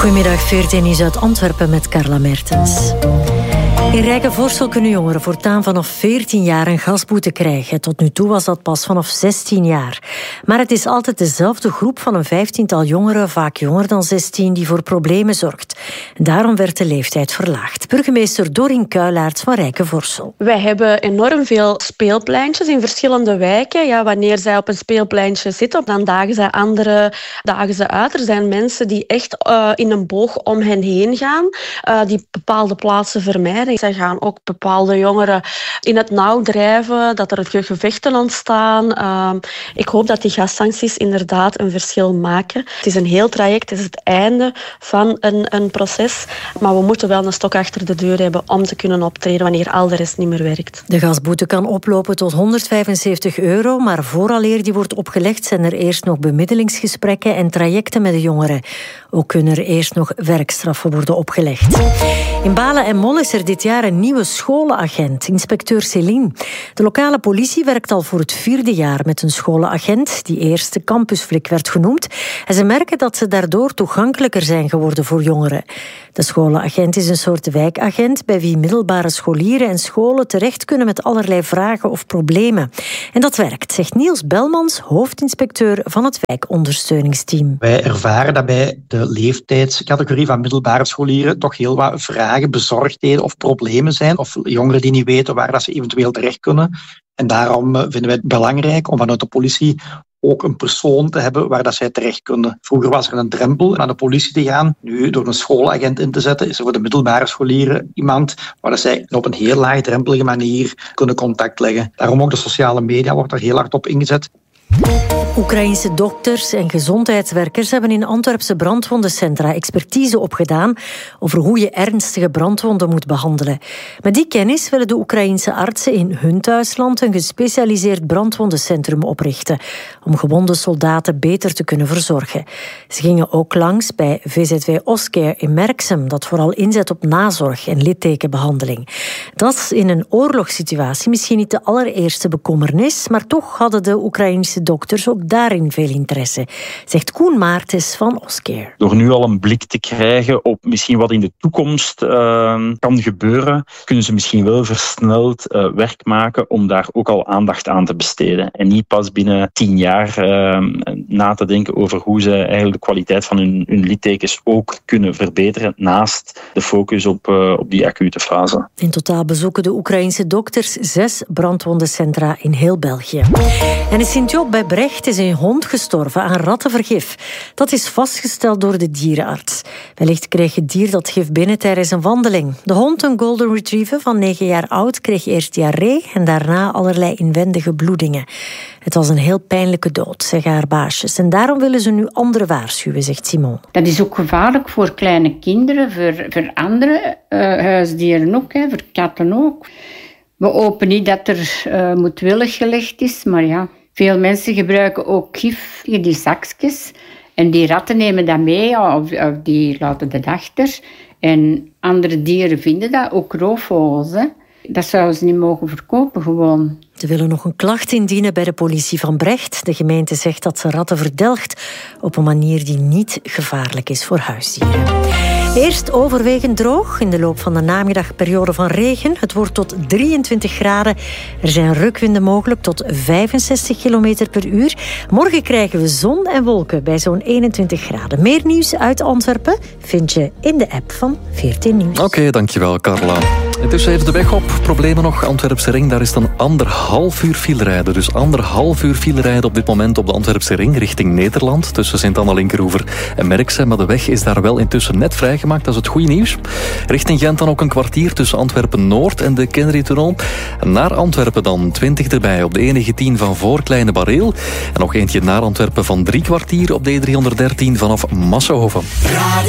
Goedemiddag, 14 nieuws uit Antwerpen met Carla Mertens. In Rijkenvorsel kunnen jongeren voortaan vanaf 14 jaar een gasboete krijgen. Tot nu toe was dat pas vanaf 16 jaar. Maar het is altijd dezelfde groep van een 15-tal jongeren, vaak jonger dan 16, die voor problemen zorgt. Daarom werd de leeftijd verlaagd. Burgemeester Dorien Kuilaerts van Rijkenvorsel. Wij hebben enorm veel speelpleintjes in verschillende wijken. Ja, wanneer zij op een speelpleintje zitten, dan dagen zij anderen dagen ze uit. Er zijn mensen die echt in een boog om hen heen gaan, die bepaalde plaatsen vermijden. Zij gaan ook bepaalde jongeren in het nauw drijven, dat er gevechten ontstaan. Ik hoop dat die gassancties inderdaad een verschil maken. Het is een heel traject, het is het einde van een proces. Maar we moeten wel een stok achter de deur hebben om te kunnen optreden wanneer al de rest niet meer werkt. De gasboete kan oplopen tot €175, maar vooraleer die wordt opgelegd zijn er eerst nog bemiddelingsgesprekken en trajecten met de jongeren. Ook kunnen er eerst nog werkstraffen worden opgelegd. In Balen en Mol is er dit jaar een nieuwe scholenagent, inspecteur Céline. De lokale politie werkt al voor het 4e jaar met een scholenagent, die eerst de campusflik werd genoemd. En ze merken dat ze daardoor toegankelijker zijn geworden voor jongeren. De scholenagent is een soort wijkagent bij wie middelbare scholieren en scholen terecht kunnen met allerlei vragen of problemen. En dat werkt, zegt Niels Belmans, hoofdinspecteur van het wijkondersteuningsteam. Wij ervaren dat bij de leeftijdscategorie van middelbare scholieren toch heel wat vragen, bezorgdheden of problemen zijn, of jongeren die niet weten waar dat ze eventueel terecht kunnen. En daarom vinden wij het belangrijk om vanuit de politie ook een persoon te hebben waar dat zij terecht kunnen. Vroeger was er een drempel naar de politie te gaan. Nu, door een schoolagent in te zetten, is er voor de middelbare scholieren iemand waar dat zij op een heel laagdrempelige manier kunnen contact leggen. Daarom ook de sociale media wordt er heel hard op ingezet. Oekraïense dokters en gezondheidswerkers hebben in Antwerpse brandwondencentra expertise opgedaan over hoe je ernstige brandwonden moet behandelen. Met die kennis willen de Oekraïense artsen in hun thuisland een gespecialiseerd brandwondencentrum oprichten om gewonde soldaten beter te kunnen verzorgen. Ze gingen ook langs bij VZW Oscare in Merksem, dat vooral inzet op nazorg en littekenbehandeling. Dat is in een oorlogssituatie misschien niet de allereerste bekommernis, maar toch hadden de Oekraïense dokters ook daarin veel interesse, zegt Koen Maartens van Oscare. Door nu al een blik te krijgen op misschien wat in de toekomst kan gebeuren, kunnen ze misschien wel versneld werk maken om daar ook al aandacht aan te besteden. En niet pas binnen 10 jaar na te denken over hoe ze eigenlijk de kwaliteit van hun littekens ook kunnen verbeteren, naast de focus op die acute fase. In totaal bezoeken de Oekraïense dokters 6 brandwondencentra in heel België. En in Sint-Job bij Brecht is een hond gestorven aan rattenvergif. Dat is vastgesteld door de dierenarts. Wellicht kreeg het dier dat gif binnen tijdens een wandeling. De hond, een golden retriever van 9 jaar oud, kreeg eerst diarree en daarna allerlei inwendige bloedingen. Het was een heel pijnlijke dood, zeggen haar baasjes. En daarom willen ze nu anderen waarschuwen, zegt Simon. Dat is ook gevaarlijk voor kleine kinderen, voor andere huisdieren ook, voor katten ook. We hopen niet dat er moedwillig gelegd is, maar ja. Veel mensen gebruiken ook gif in die zakjes. En die ratten nemen dat mee, of die laten dat achter. En andere dieren vinden dat, ook roofvogels. Hè. Dat zouden ze niet mogen verkopen gewoon. Ze willen nog een klacht indienen bij de politie van Brecht. De gemeente zegt dat ze ratten verdelgt op een manier die niet gevaarlijk is voor huisdieren. Eerst overwegend droog. In de loop van de namiddag periode van regen. Het wordt tot 23 graden. Er zijn rukwinden mogelijk tot 65 km per uur. Morgen krijgen we zon en wolken bij zo'n 21 graden. Meer nieuws uit Antwerpen vind je in de app van 14 Nieuws. Oké, dankjewel Carla. Het is even de weg op. Problemen nog. Antwerpse ring, daar is dan 1,5 uur file rijden. Dus 1,5 uur file rijden op dit moment op de Antwerpse ring richting Nederland. Tussen Sint-Anna-Linkeroever en Merksem. Maar de weg is daar wel intussen net vrijgemaakt. Dat is het goede nieuws. Richting Gent dan ook een kwartier tussen Antwerpen-Noord en de Kennery-tunnel. Naar Antwerpen dan 20 erbij op de E19 van voor Kleine Bareel. En nog eentje naar Antwerpen van 3 kwartier op de E313 vanaf Massenhoven.